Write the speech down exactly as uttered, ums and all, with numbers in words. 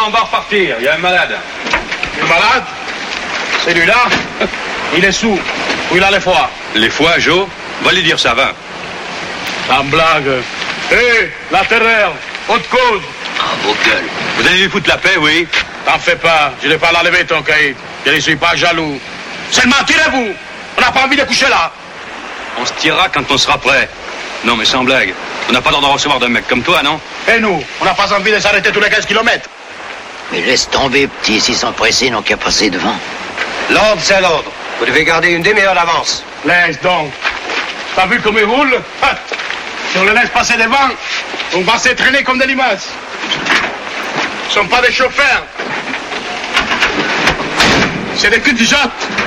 on va repartir. Il y a un malade. Un malade? Celui-là? Il est sous. Ou il a les foies? Les foies, Joe? Va lui dire ça, va. En blague. Hé, hey, la terreur, haute cause. Ah, vos gueules. Vous allez lui foutre la paix, oui? T'en fais pas, je n'ai pas l'enlever ton caïd. Je ne suis pas jaloux. Seulement, tirez-vous. On n'a pas envie de coucher là. On se tirera quand on sera prêt. Non, mais sans blague. On n'a pas l'ordre de recevoir d'un mec comme toi, non? Et nous, on n'a pas envie de s'arrêter tous les quinze kilomètres. Mais laisse tomber, petit, s'ils sont pressés, ils n'ont qu'à passer devant. L'ordre, c'est l'ordre. Vous devez garder une demi-heure d'avance. Laisse donc. T'as vu comme ils roulent? Si on les laisse passer devant, on va s'entraîner comme des limaces. Ils ne sont pas des chauffeurs. C'est des cul du jotte.